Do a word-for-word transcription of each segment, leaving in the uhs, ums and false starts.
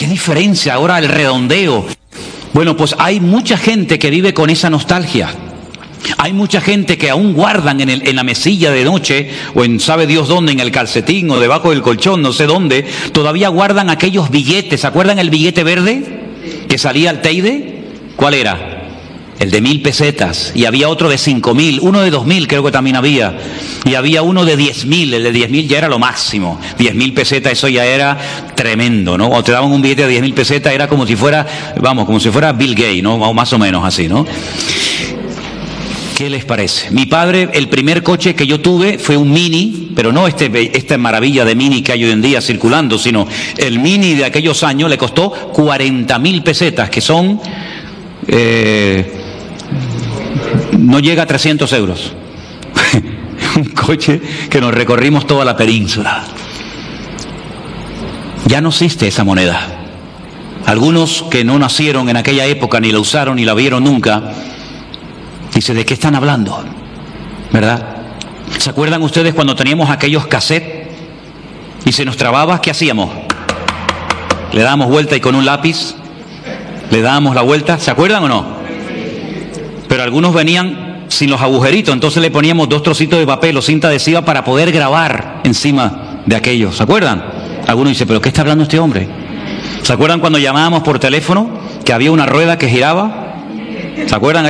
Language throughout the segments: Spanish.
qué diferencia ahora el redondeo. Bueno, pues hay mucha gente que vive con esa nostalgia. Hay mucha gente que aún guardan en, el, en la mesilla de noche, o en sabe Dios dónde, en el calcetín, o debajo del colchón, no sé dónde, todavía guardan aquellos billetes. ¿Se acuerdan el billete verde que salía al Teide? ¿Cuál era? El de mil pesetas, y había otro de cinco mil, uno de dos mil creo que también había, y había uno de diez mil, el de diez mil ya era lo máximo, diez mil pesetas, eso ya era tremendo, ¿no? O te daban un billete de diez mil pesetas, era como si fuera, vamos, como si fuera Bill Gates, ¿no? O más o menos así, ¿no? ¿Qué les parece? Mi padre, el primer coche que yo tuve fue un Mini, pero no este, esta maravilla de Mini que hay hoy en día circulando, sino el Mini de aquellos años le costó cuarenta mil pesetas, que son... Eh, no llega a trescientos euros. Un coche que nos recorrimos toda la península. Ya no existe esa moneda. Algunos que no nacieron en aquella época, ni la usaron, ni la vieron nunca, dicen, ¿de qué están hablando? ¿Verdad? ¿Se acuerdan ustedes cuando teníamos aquellos cassettes y se nos trababa? ¿Qué hacíamos? Le dábamos vuelta y con un lápiz le dábamos la vuelta. ¿Se acuerdan o no? Pero algunos venían sin los agujeritos, entonces le poníamos dos trocitos de papel o cinta adhesiva para poder grabar encima de aquellos. ¿Se acuerdan? Algunos dicen, ¿pero qué está hablando este hombre? ¿Se acuerdan cuando llamábamos por teléfono que había una rueda que giraba? ¿Se acuerdan?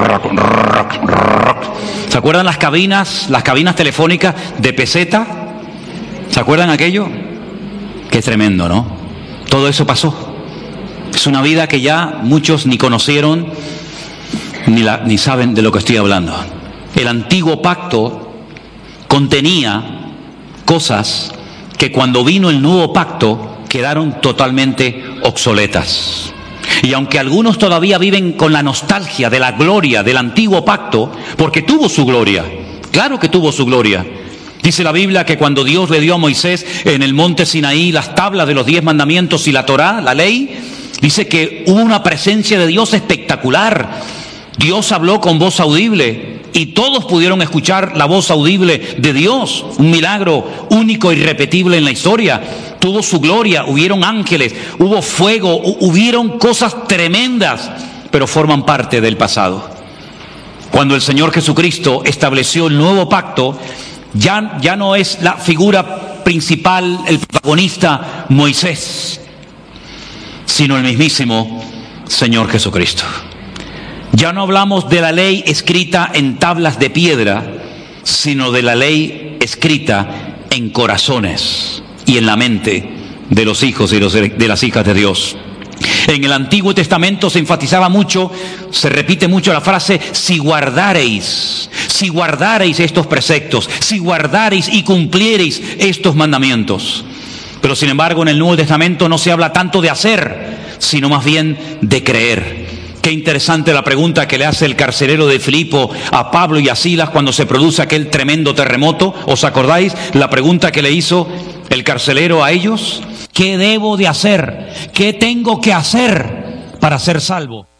¿Se acuerdan las cabinas, las cabinas telefónicas de peseta? ¿Se acuerdan aquello? Qué tremendo, ¿no? Todo eso pasó. Es una vida que ya muchos ni conocieron, ni, la, ni saben de lo que estoy hablando. El antiguo pacto contenía cosas que cuando vino el nuevo pacto quedaron totalmente obsoletas. Y aunque algunos todavía viven con la nostalgia de la gloria del antiguo pacto, porque tuvo su gloria, claro que tuvo su gloria. Dice la Biblia que cuando Dios le dio a Moisés en el monte Sinaí las tablas de los diez mandamientos y la Torá, la ley, dice que hubo una presencia de Dios espectacular. Dios habló con voz audible y todos pudieron escuchar la voz audible de Dios. Un milagro único y irrepetible en la historia. Tuvo su gloria, hubieron ángeles, hubo fuego, hubieron cosas tremendas, pero forman parte del pasado. Cuando el Señor Jesucristo estableció el nuevo pacto, ya, ya no es la figura principal, el protagonista Moisés, sino el mismísimo Señor Jesucristo. Ya no hablamos de la ley escrita en tablas de piedra, sino de la ley escrita en corazones y en la mente de los hijos y de las hijas de Dios. En el Antiguo Testamento se enfatizaba mucho, se repite mucho la frase, si guardareis, si guardareis estos preceptos, si guardareis y cumpliereis estos mandamientos. Pero sin embargo en el Nuevo Testamento no se habla tanto de hacer, sino más bien de creer. Qué interesante la pregunta que le hace el carcelero de Filipo a Pablo y a Silas cuando se produce aquel tremendo terremoto. ¿Os acordáis la pregunta que le hizo el carcelero a ellos? ¿Qué debo de hacer? ¿Qué tengo que hacer para ser salvo?